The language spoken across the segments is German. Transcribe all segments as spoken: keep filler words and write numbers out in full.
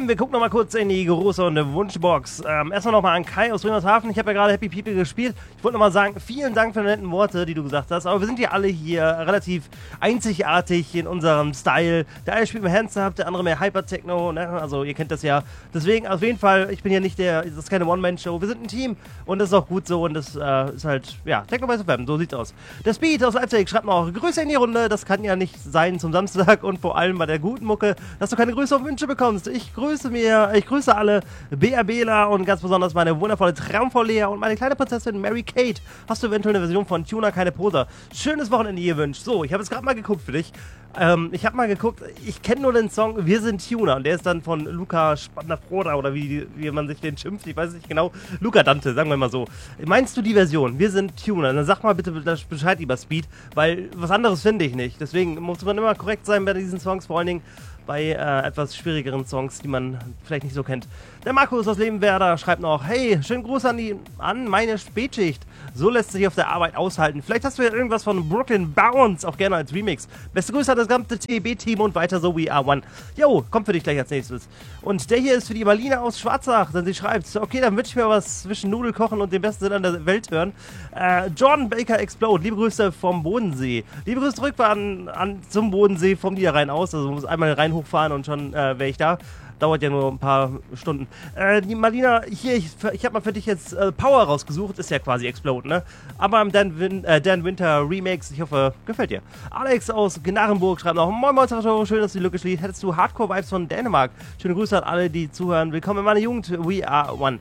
Lieben, wir gucken noch mal kurz in die große Wunschbox. Ähm, erstmal noch mal an Kai aus Wilmershaven. Ich habe ja gerade Happy People gespielt. Ich wollte noch mal sagen, vielen Dank für die netten Worte, die du gesagt hast. Aber wir sind ja alle hier relativ einzigartig in unserem Style. Der eine spielt mehr Hands-Up, der andere mehr Hyper-Techno. Ne? Also ihr kennt das ja. Deswegen auf jeden Fall, ich bin ja nicht der, das ist keine One-Man-Show. Wir sind ein Team und das ist auch gut so. Und das äh, ist halt, ja, Techno bei F M, so sieht's aus. Der Speed aus Leipzig schreibt noch Grüße in die Runde. Das kann ja nicht sein zum Samstag und vor allem bei der guten Mucke, dass du keine Grüße auf Wünsche bekommst. Ich grüße mir, ich grüße alle BRBler und ganz besonders meine wundervolle Traumfrau Lea und meine kleine Prinzessin Mary Kate. Hast du eventuell eine Version von Tuner, keine Poser? Schönes Wochenende gewünscht. So, ich habe jetzt gerade mal geguckt für dich. Ähm, ich habe mal geguckt, ich kenne nur den Song Wir sind Tuner und der ist dann von Luca Spannafroda oder wie, wie man sich den schimpft, ich weiß es nicht genau. Luca Dante, sagen wir mal so. Meinst du die Version? Wir sind Tuner. Dann sag mal bitte Bescheid über Speed, weil was anderes finde ich nicht. Deswegen muss man immer korrekt sein bei diesen Songs, vor allen Dingen bei äh, etwas schwierigeren Songs, die man vielleicht nicht so kennt. Der Markus aus Lebenwerder schreibt noch, hey, schönen Gruß an, die, an meine Spätschicht. So lässt sich auf der Arbeit aushalten. Vielleicht hast du ja irgendwas von Brooklyn Bounce, auch gerne als Remix. Beste Grüße an das gesamte T B-Team und weiter so We Are One. Jo, kommt für dich gleich als nächstes. Und der hier ist für die Marlina aus Schwarzach, denn sie schreibt, okay, dann würde ich mir was zwischen Nudelkochen und dem besten Sinn an der Welt hören. Äh, Jordan Baker Explode, liebe Grüße vom Bodensee. Liebe Grüße zurück an, an, zum Bodensee vom Niederrhein aus, also muss einmal rein hochfahren und schon äh, wäre ich da. Dauert ja nur ein paar Stunden. Äh, die Marlina, hier, ich, ich habe mal für dich jetzt äh, Power rausgesucht. Ist ja quasi Explode, ne? Aber im Dan, Win äh, Dan Winter Remix, ich hoffe, gefällt dir. Alex aus Gnarenburg schreibt noch, moin moin, schön, dass du die Lücke schließt. Hättest du Hardcore-Vibes von Dänemark? Schöne Grüße an alle, die zuhören. Willkommen in meiner Jugend, We Are One.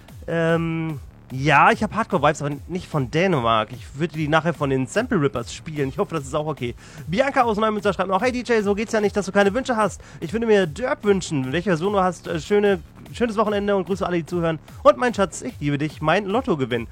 Ähm... Ja, ich habe Hardcore-Vibes, aber nicht von Dänemark. Ich würde die nachher von den Sample Rippers spielen. Ich hoffe, das ist auch okay. Bianca aus Neumünster schreibt noch, hey D J, so geht's ja nicht, dass du keine Wünsche hast. Ich würde mir Derp wünschen. Welche Version du hast, äh, schöne, schönes Wochenende und Grüße alle, die zuhören. Und mein Schatz, ich liebe dich, mein Lottogewinn.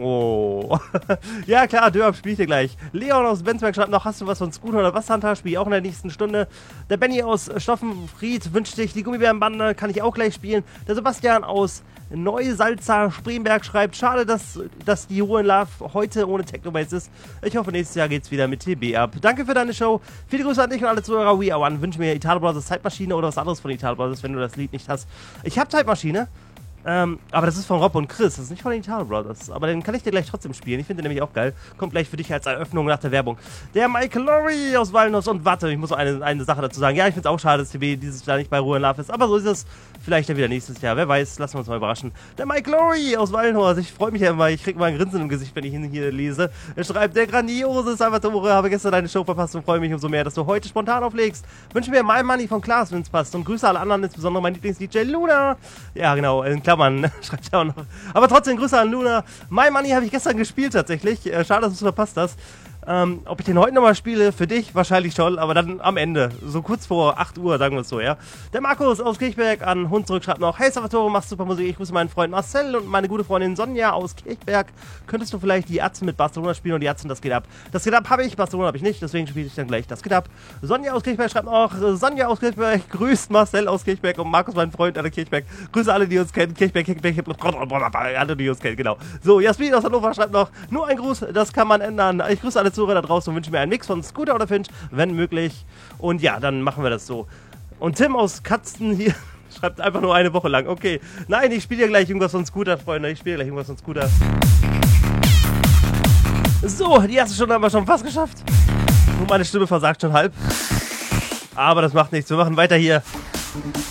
Oh. Ja klar, Derp, spiel ich dir gleich. Leon aus Bensberg schreibt noch, hast du was von Scooter oder was, Hunter? Spiel ich auch in der nächsten Stunde. Der Benny aus Stoffenfried wünscht dich die Gummibärenbande, kann ich auch gleich spielen. Der Sebastian aus Neusalza Spremberg schreibt, schade, dass, dass die Ruhe in Love heute ohne Technobase ist. Ich hoffe, nächstes Jahr geht's wieder mit T B ab. Danke für deine Show. Viele Grüße an dich und alle Zuhörer. We Are One. Wünsche mir Italo Brothers Zeitmaschine oder was anderes von Italo Brothers, wenn du das Lied nicht hast. Ich habe Zeitmaschine. Ähm, aber das ist von Rob und Chris, das ist nicht von den Italo Brothers. Aber den kann ich dir gleich trotzdem spielen. Ich finde den nämlich auch geil. Kommt gleich für dich als Eröffnung nach der Werbung. Der Michael Lowry aus Walnuss. Und warte, ich muss noch eine, eine Sache dazu sagen. Ja, ich finde es auch schade, dass T B dieses Jahr nicht bei Ruhe in Love ist. Aber so ist es. Vielleicht ja wieder nächstes Jahr. Wer weiß, lassen wir uns mal überraschen. Der Michael Lowry aus Walnuss. Ich freue mich ja immer. Ich kriege mal ein Grinsen im Gesicht, wenn ich ihn hier lese. Er schreibt, der grandiose Salvatore, habe gestern deine Show verpasst und freue mich umso mehr, dass du heute spontan auflegst. Wünsche mir My Money von Klaas, wenn es passt. Und Grüße alle anderen, insbesondere mein Lieblings-D J Luna. Ja, genau, in Klammern schreibt er auch noch. Aber trotzdem Grüße an Luna. My Money habe ich gestern gespielt tatsächlich. Äh, schade, dass du es verpasst hast. Ähm, ob ich den heute nochmal spiele, für dich wahrscheinlich schon, aber dann am Ende, so kurz vor acht Uhr, sagen wir es so, ja. Der Markus aus Kirchberg an Hund zurück schreibt noch, hey Salvatore, machst super Musik, ich grüße meinen Freund Marcel und meine gute Freundin Sonja aus Kirchberg. Könntest du vielleicht die Atzen mit Barcelona spielen und die Atzen, das geht ab. Das geht ab habe ich, Barcelona habe ich nicht, deswegen spiele ich dann gleich, das geht ab. Sonja aus Kirchberg schreibt noch, Sonja aus Kirchberg grüßt Marcel aus Kirchberg und Markus, mein Freund, alle Kirchberg. Grüße alle, die uns kennen, Kirchberg, Kirchberg, alle, die uns kennen, genau. So, Jasmin aus Hannover schreibt noch, nur ein Gruß, das kann man ändern. Ich grüße alle Zuhörer da draußen und wünsche mir einen Mix von Scooter oder Finch, wenn möglich. Und ja, dann machen wir das so. Und Tim aus Katzen hier schreibt einfach nur eine Woche lang. Okay, nein, ich spiele ja gleich irgendwas von Scooter, Freunde. Ich spiele gleich irgendwas von Scooter. So, die erste Stunde haben wir schon fast geschafft. Und meine Stimme versagt schon halb. Aber das macht nichts. Wir machen weiter hier